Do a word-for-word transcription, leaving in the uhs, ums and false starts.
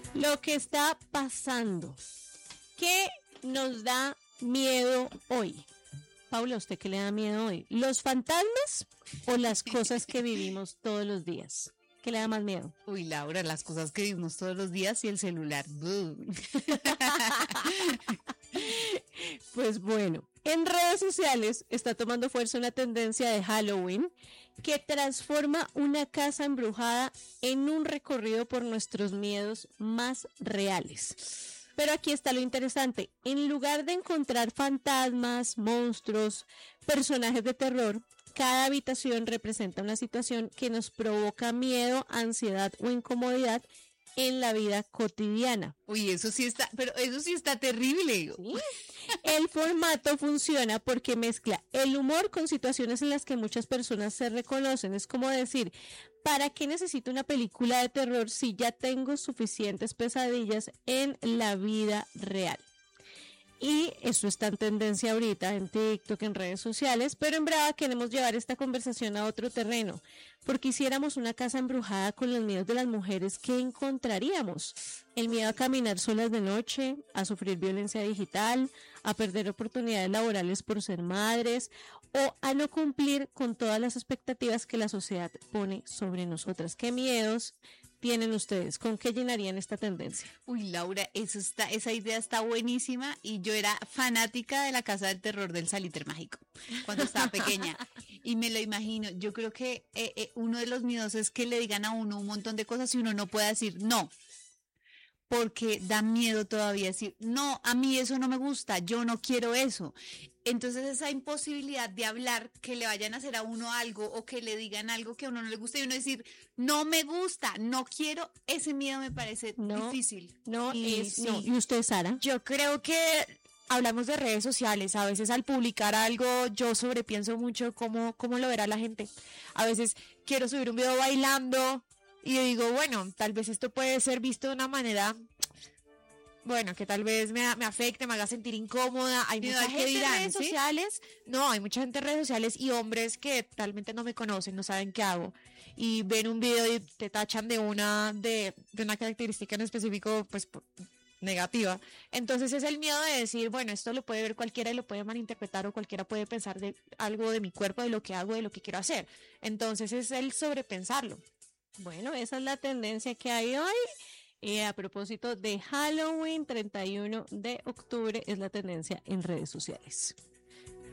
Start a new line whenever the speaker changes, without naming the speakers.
Lo que está pasando. ¿Qué nos da miedo hoy? Paula, ¿a usted qué le da miedo hoy? ¿Los fantasmas o las cosas que vivimos todos los días? ¿Qué le da más miedo?
Uy, Laura, las cosas que vivimos todos los días y el celular.
Pues bueno, en redes sociales está tomando fuerza una tendencia de Halloween que transforma una casa embrujada en un recorrido por nuestros miedos más reales. Pero aquí está lo interesante, en lugar de encontrar fantasmas, monstruos, personajes de terror, cada habitación representa una situación que nos provoca miedo, ansiedad o incomodidad en la vida cotidiana.
Uy, eso sí está, pero eso sí está terrible.
¿Sí? El formato funciona porque mezcla el humor con situaciones en las que muchas personas se reconocen. Es como decir, ¿para qué necesito una película de terror si ya tengo suficientes pesadillas en la vida real? Y eso está en tendencia ahorita en TikTok, en redes sociales, pero en Brava queremos llevar esta conversación a otro terreno, porque hiciéramos una casa embrujada con los miedos de las mujeres, ¿qué encontraríamos? El miedo a caminar solas de noche, a sufrir violencia digital, a perder oportunidades laborales por ser madres, o a no cumplir con todas las expectativas que la sociedad pone sobre nosotras. ¿Qué miedos tienen ustedes? ¿Con qué llenarían esta tendencia?
Uy, Laura, eso está, esa idea está buenísima y yo era fanática de la Casa del Terror del Salitre Mágico cuando estaba pequeña y me lo imagino. Yo creo que eh, eh, uno de los miedos es que le digan a uno un montón de cosas y uno no pueda decir no, porque da miedo todavía decir no, a mí eso no me gusta, yo no quiero eso. Entonces esa imposibilidad de hablar, que le vayan a hacer a uno algo o que le digan algo que a uno no le gusta y uno decir, no me gusta, no quiero, ese miedo me parece
no,
difícil.
No,
Y
es,
sí.
no. ¿Y usted, Sara?
Yo creo que hablamos de redes sociales, a veces al publicar algo yo sobrepienso mucho cómo, cómo lo verá la gente. A veces quiero subir un video bailando y yo digo, bueno, tal vez esto puede ser visto de una manera... Bueno, que tal vez me, me afecte, me haga sentir incómoda. Hay
Miedo
mucha
al que
gente
dirán,
en redes
¿sí?
sociales, no, hay mucha gente en redes sociales y hombres que realmente no me conocen, no saben qué hago. Y ven un video y te tachan de una, de, de una característica en específico, pues negativa. Entonces es el miedo de decir, bueno, esto lo puede ver cualquiera y lo puede malinterpretar o cualquiera puede pensar de algo de mi cuerpo, de lo que hago, de lo que quiero hacer. Entonces es el sobrepensarlo.
Bueno, esa es la tendencia que hay hoy. Y a propósito de Halloween, treinta y uno de octubre es la tendencia en redes sociales.